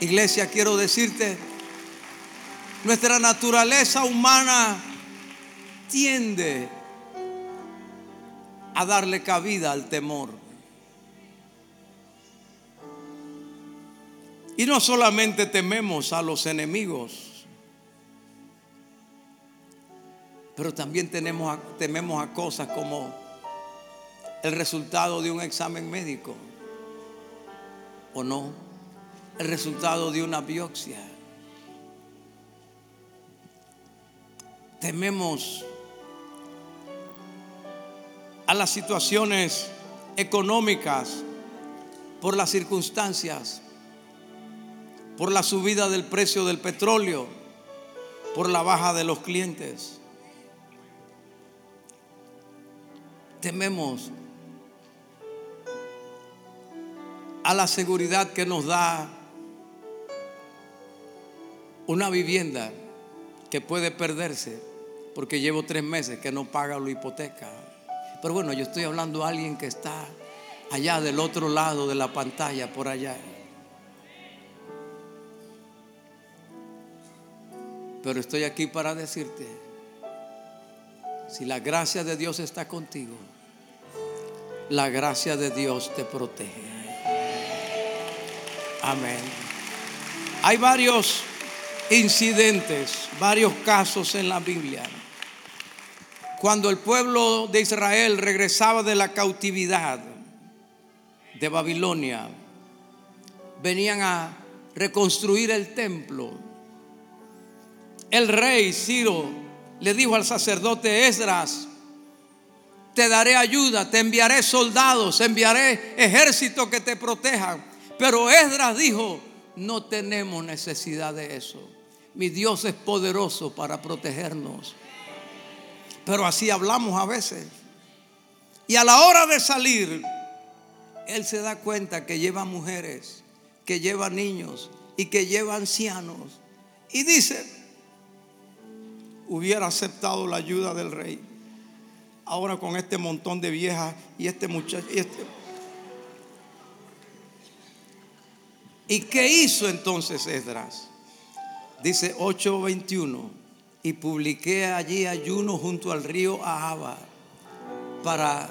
Iglesia, quiero decirte, nuestra naturaleza humana tiende a darle cabida al temor. Y no solamente tememos a los enemigos, pero también tememos a cosas como el resultado de un examen médico, o no, el resultado de una biopsia. Tememos a las situaciones económicas por las circunstancias, por la subida del precio del petróleo, por la baja de los clientes. Tememos a la seguridad que nos da una vivienda que puede perderse porque llevo 3 meses que no paga la hipoteca. Pero bueno, yo estoy hablando a alguien que está allá del otro lado de la pantalla, por allá. Pero estoy aquí para decirte, si la gracia de Dios está contigo, la gracia de Dios te protege. Amén. Hay varios incidentes, varios casos en la Biblia. Cuando el pueblo de Israel regresaba de la cautividad de Babilonia, venían a reconstruir el templo. El rey Ciro le dijo al sacerdote Esdras: te daré ayuda, te enviaré soldados, enviaré ejércitos que te protejan. Pero Esdras dijo: no tenemos necesidad de eso. Mi Dios es poderoso para protegernos. Pero así hablamos a veces. Y a la hora de salir, él se da cuenta que lleva mujeres, que lleva niños y que lleva ancianos. Y dice: hubiera aceptado la ayuda del rey. Ahora con este montón de viejas y este muchacho ¿Y qué hizo entonces Esdras? Dice 8:21: y publiqué allí ayuno junto al río Ahava para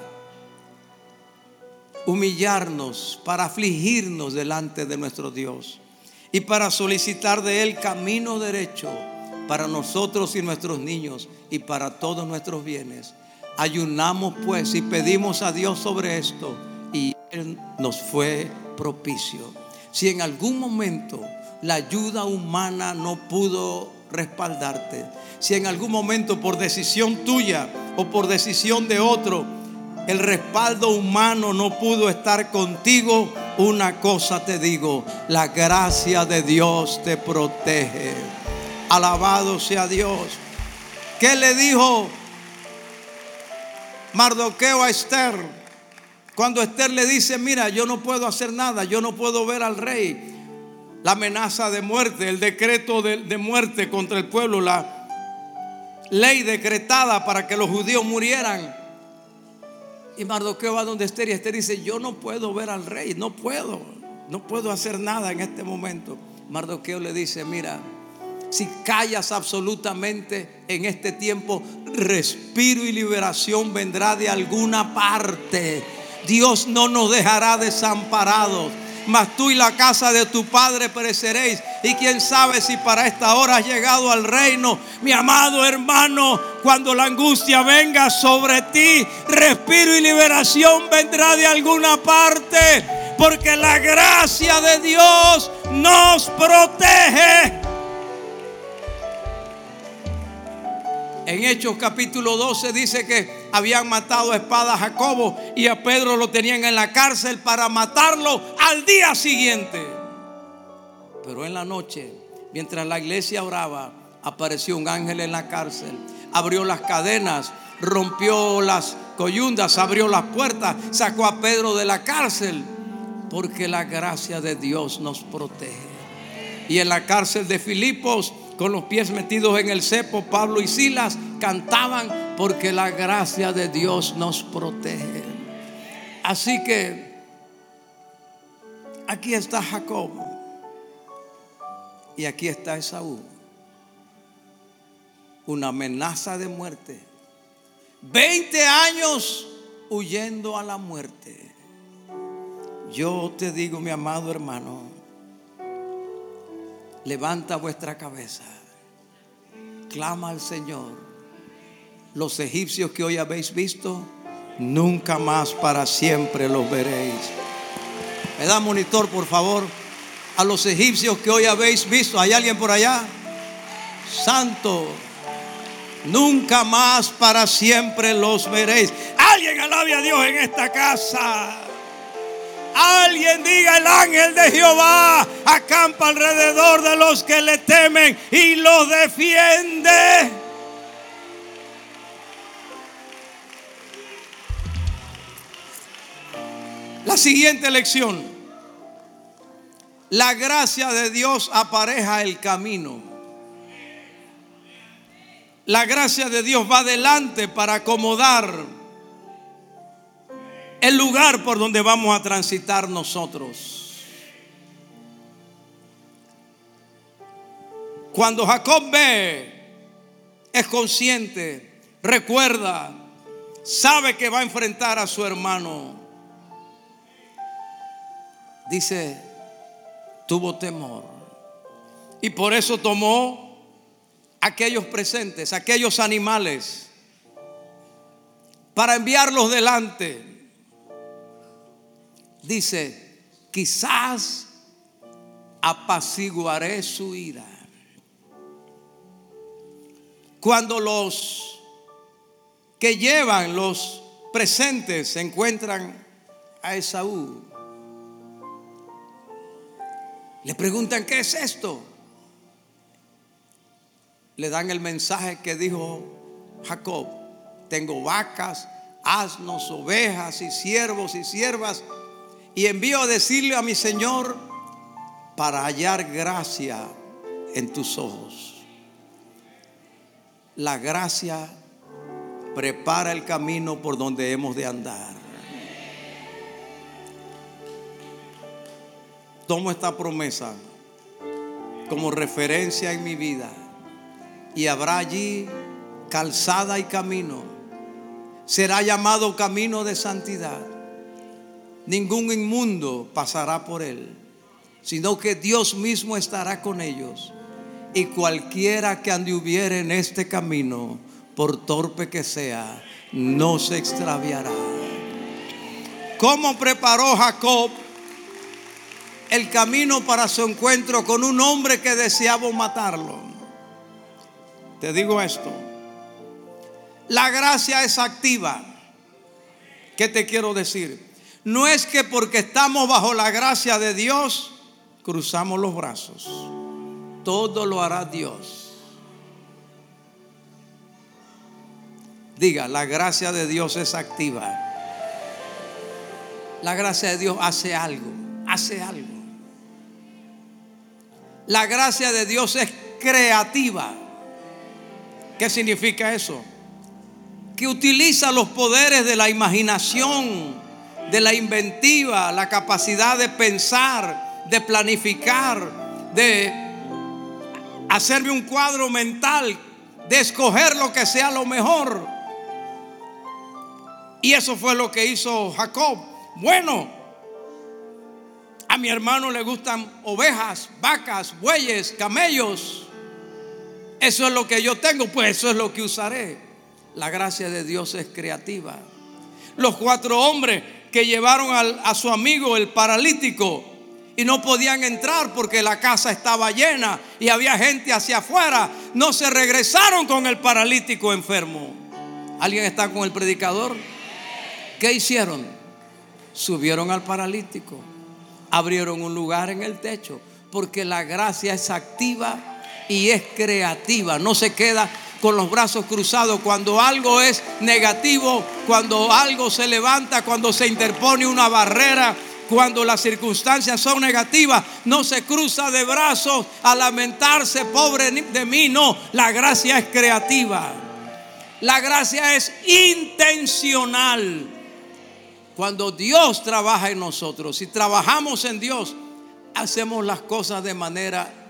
humillarnos, para afligirnos delante de nuestro Dios y para solicitar de Él camino derecho para nosotros y nuestros niños y para todos nuestros bienes. Ayunamos pues y pedimos a Dios sobre esto, y Él nos fue propicio. Si en algún momento la ayuda humana no pudo respaldarte, si en algún momento por decisión tuya o por decisión de otro el respaldo humano no pudo estar contigo, una cosa te digo: la gracia de Dios te protege. Alabado sea Dios. ¿Qué le dijo Mardoqueo a Esther? Cuando Esther le dice: mira, yo no puedo hacer nada, yo no puedo ver al rey. La amenaza de muerte, el decreto de muerte contra el pueblo, la ley decretada para que los judíos murieran. Y Mardoqueo va donde Esther, y Esther dice: yo no puedo ver al rey, no puedo hacer nada en este momento. Mardoqueo le dice: mira, si callas absolutamente en este tiempo, respiro y liberación vendrá de alguna parte. Dios no nos dejará desamparados. Mas tú y la casa de tu padre pereceréis. Y quién sabe si para esta hora has llegado al reino. Mi amado hermano, cuando la angustia venga sobre ti, respiro y liberación vendrá de alguna parte, porque la gracia de Dios nos protege. En Hechos capítulo 12 dice que habían matado a espada a Jacobo, y a Pedro lo tenían en la cárcel para matarlo al día siguiente. Pero en la noche, mientras la iglesia oraba, apareció un ángel en la cárcel, abrió las cadenas, rompió las coyundas, abrió las puertas, sacó a Pedro de la cárcel, porque la gracia de Dios nos protege. Y en la cárcel de Filipos, con los pies metidos en el cepo, Pablo y Silas cantaban, porque la gracia de Dios nos protege. Así que aquí está Jacob, Y aquí está Esaú, una amenaza de muerte. 20 años huyendo a la muerte. Yo te digo, mi amado hermano, levanta vuestra cabeza, clama al Señor. Los egipcios que hoy habéis visto, nunca más para siempre los veréis. Me da monitor, por favor. A los egipcios que hoy habéis visto, ¿hay alguien por allá? Santo, nunca más para siempre los veréis. Alguien alabe a Dios en esta casa. Alguien diga: el ángel de Jehová acampa alrededor de los que le temen y los defiende. La siguiente lección: la gracia de Dios apareja el camino. La gracia de Dios va adelante para acomodar el lugar por donde vamos a transitar nosotros. Cuando Jacob ve, es consciente, recuerda, sabe que va a enfrentar a su hermano. Dice, tuvo temor. Y por eso tomó aquellos presentes, aquellos animales, para enviarlos delante. Dice, quizás apaciguaré su ira. Cuando los que llevan los presentes se encuentran a Esaú, le preguntan: ¿qué es esto? Le dan el mensaje que dijo Jacob: tengo vacas, asnos, ovejas y siervos y siervas, y envío a decirle a mi señor para hallar gracia en tus ojos. La gracia prepara el camino por donde hemos de andar. Tomo esta promesa como referencia en mi vida, y habrá allí calzada y camino. Será llamado camino de santidad. Ningún inmundo pasará por él, sino que Dios mismo estará con ellos. Y cualquiera que anduviere en este camino, por torpe que sea, no se extraviará. ¿Cómo preparó Jacob el camino para su encuentro con un hombre que deseaba matarlo? Te digo esto: la gracia es activa. ¿Qué te quiero decir? No es que porque estamos bajo la gracia de Dios cruzamos los brazos. Todo lo hará Dios. Diga: la gracia de Dios es activa. La gracia de Dios hace algo. Hace algo. La gracia de Dios es creativa. ¿Qué significa eso? Que utiliza los poderes de la imaginación, de la inventiva, la capacidad de pensar, de planificar, de hacerme un cuadro mental, de escoger lo que sea lo mejor. Y eso fue lo que hizo Jacob. Bueno, a mi hermano le gustan ovejas, vacas, bueyes, camellos. Eso es lo que yo tengo, pues eso es lo que usaré. La gracia de Dios es creativa. Los 4 hombres que llevaron a su amigo el paralítico y no podían entrar porque la casa estaba llena y había gente hacia afuera, no se regresaron con el paralítico enfermo. ¿Alguien está con el predicador? ¿Qué hicieron? Subieron al paralítico, abrieron un lugar en el techo, porque la gracia es activa y es creativa. No se queda con los brazos cruzados cuando algo es negativo, cuando algo se levanta, cuando se interpone una barrera, cuando las circunstancias son negativas. No se cruza de brazos a lamentarse: pobre de mí. No, la gracia es creativa. La gracia es intencional. Cuando Dios trabaja en nosotros, si trabajamos en Dios, hacemos las cosas de manera